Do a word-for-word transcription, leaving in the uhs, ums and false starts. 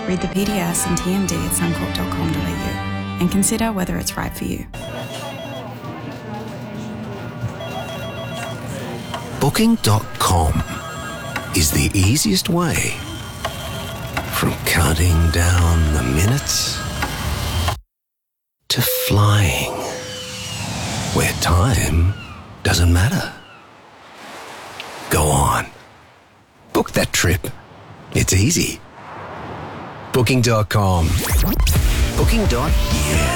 Read the P D S and T M D at suncorp dot com dot a u and consider whether it's right for you. Booking dot com is the easiest way from counting down the minutes to flying where time doesn't matter. Go on. Book that trip. It's easy. Booking dot com. Booking. Yeah.